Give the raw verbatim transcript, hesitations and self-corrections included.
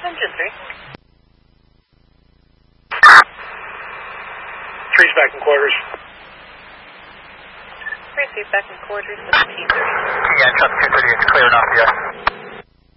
Engine three. Three's back in quarters. Three, three back in quarters, seventeen thirty. Yeah, Chuck two thirty, it's clear enough, yeah.